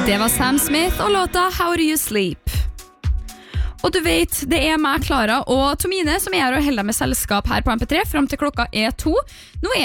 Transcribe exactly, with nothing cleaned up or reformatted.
Det var Sam Smith og låta How Do You Sleep. Og du vet, det er meg, Klara og Tomine som er her og holder med selskap her på M P tre frem til klokka er to. Nå er